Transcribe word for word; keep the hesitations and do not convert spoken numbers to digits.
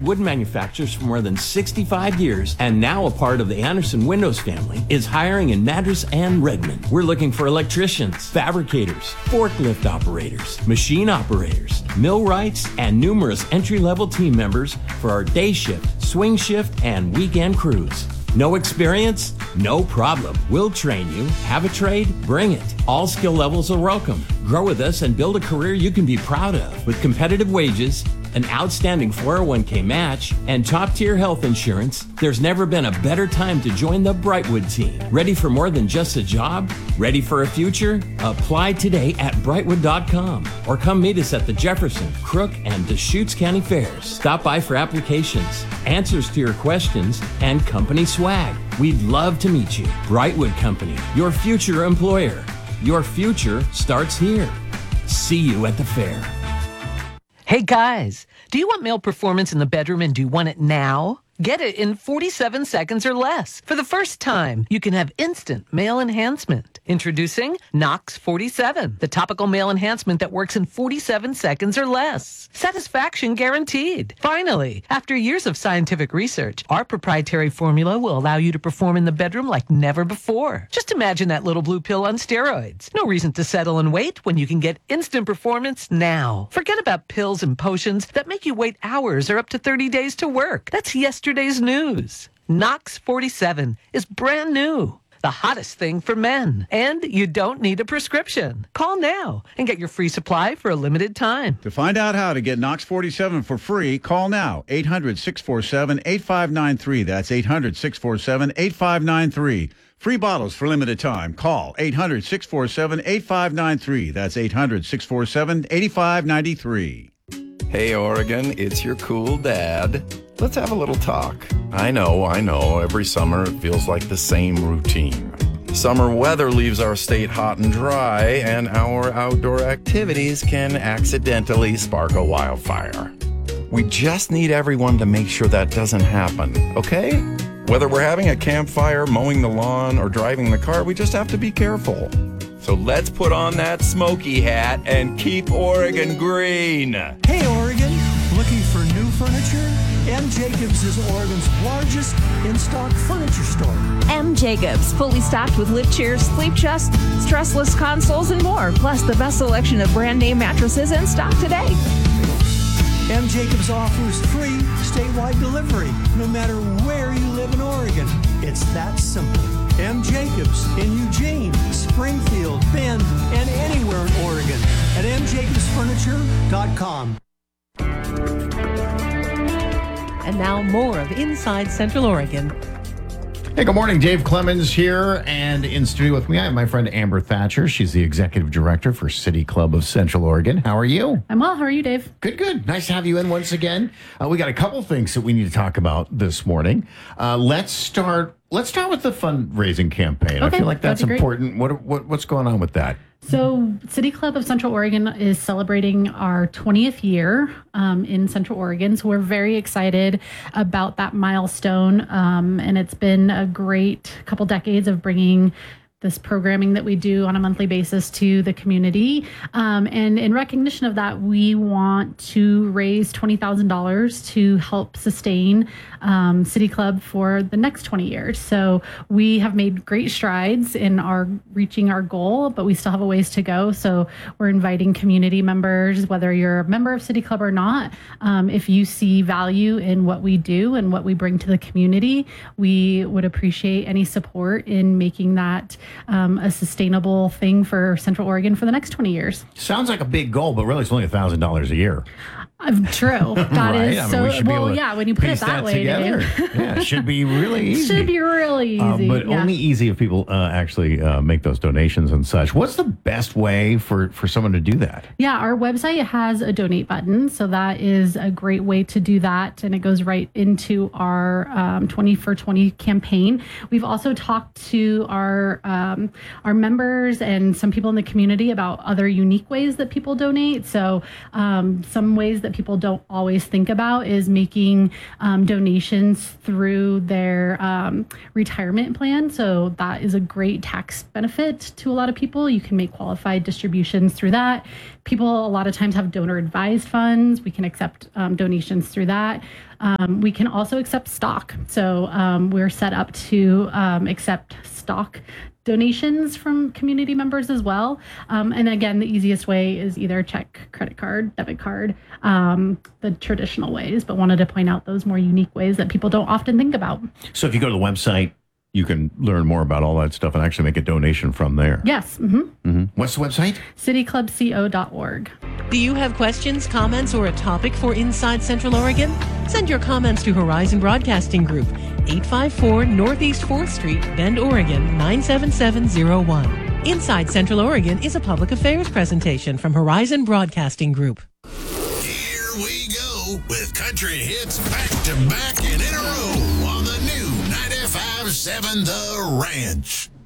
wood manufacturers for more than sixty-five years and now a part of the Anderson Windows family, is hiring in Madras and Redmond. We're looking for electricians, fabricators, forklift operators, machine operators, millwrights, and numerous entry-level team members for our day shift, swing shift, and weekend crews. No experience? No problem. We'll train you. Have a trade? Bring it. All skill levels are welcome. Grow with us and build a career you can be proud of. With competitive wages, an outstanding four oh one k match, and top-tier health insurance, there's never been a better time to join the Brightwood team. Ready for more than just a job? Ready for a future? Apply today at brightwood dot com or come meet us at the Jefferson, Crook, and Deschutes County Fairs. Stop by for applications, answers to your questions, and company swag. We'd love to meet you. Brightwood Company, your future employer. Your future starts here. See you at the fair. Hey guys, do you want male performance in the bedroom and do you want it now? Get it in forty-seven seconds or less. For the first time, you can have instant male enhancement. Introducing Nox forty-seven, the topical male enhancement that works in forty-seven seconds or less. Satisfaction guaranteed. Finally, after years of scientific research, our proprietary formula will allow you to perform in the bedroom like never before. Just imagine that little blue pill on steroids. No reason to settle and wait when you can get instant performance now. Forget about pills and potions that make you wait hours or up to thirty days to work. That's yesterday's news. Nox forty-seven is brand new. The hottest thing for men. And you don't need a prescription. Call now and get your free supply for a limited time. To find out how to get Nox forty-seven for free, call now. eight hundred, six four seven, eight five nine three. That's eight hundred, six four seven, eight five nine three. Free bottles for limited time. Call eight hundred, six four seven, eight five nine three. That's eight hundred, six four seven, eight five nine three. Hey, Oregon, it's your cool dad. Let's have a little talk. I know, I know, every summer it feels like the same routine. Summer weather leaves our state hot and dry, and our outdoor activities can accidentally spark a wildfire. We just need everyone to make sure that doesn't happen, okay? Whether we're having a campfire, mowing the lawn, or driving the car, we just have to be careful. So let's put on that smoky hat and keep Oregon green. Hey, Oregon, looking for new furniture? M. Jacobs is Oregon's largest in-stock furniture store. M. Jacobs, fully stocked with lift chairs, sleep chests, stressless consoles, and more. Plus the best selection of brand name mattresses in stock today. M. Jacobs offers free statewide delivery, no matter where you live in Oregon. It's that simple. M. Jacobs in Eugene, Springfield, Bend, and anywhere in Oregon at m jacobs furniture dot com. And now more of Inside Central Oregon. Hey, good morning. Dave Clemens here, and in studio with me, I have my friend Amber Thatcher. She's the executive director for City Club of Central Oregon. How are you? I'm well. How are you, Dave? Good, good. Nice to have you in once again. Uh, we got a couple things that we need to talk about this morning. Uh, let's start. Let's start with the fundraising campaign. Okay, I feel like that's important. Great. What, what what's going on with that? So, City Club of Central Oregon is celebrating our twentieth year um, in Central Oregon. So, we're very excited about that milestone. Um, and it's been a great couple decades of bringing this programming that we do on a monthly basis to the community. Um, and in recognition of that, we want to raise twenty thousand dollars to help sustain um, City Club for the next twenty years. So we have made great strides in our reaching our goal, but we still have a ways to go. So we're inviting community members, whether you're a member of City Club or not, um, if you see value in what we do and what we bring to the community, we would appreciate any support in making that Um, a sustainable thing for Central Oregon for the next twenty years. Sounds like a big goal, but really it's only one thousand dollars a year. Uh, true. That right? is I mean, so, we well, yeah, when you put it that, that way, together. Dave. Yeah, it should be really easy. Should be really easy. Uh, but yeah. only easy if people uh, actually uh, make those donations and such. What's the best way for, for someone to do that? Yeah, our website has a donate button. So that is a great way to do that. And it goes right into our um, twenty for twenty campaign. We've also talked to our um, our members and some people in the community about other unique ways that people donate. So um, some ways that that people don't always think about is making um, donations through their um, retirement plan. So that is a great tax benefit to a lot of people. You can make qualified distributions through that. People a lot of times have donor advised funds. We can accept um, donations through that. Um, we can also accept stock. So um, we're set up to um, accept stock donations from community members as well. Um, and again, the easiest way is either check, credit card, debit card, um, the traditional ways, but wanted to point out those more unique ways that people don't often think about. So if you go to the website, you can learn more about all that stuff and actually make a donation from there. Yes. Mm-hmm. Mm-hmm. What's the website? city club co dot org. Do you have questions, comments, or a topic for Inside Central Oregon? Send your comments to Horizon Broadcasting Group, eight five four Northeast fourth Street, Bend, Oregon, nine seven seven zero one. Inside Central Oregon is a public affairs presentation from Horizon Broadcasting Group. Here we go with country hits back to back and in a row on the new ninety-five point seven The Ranch.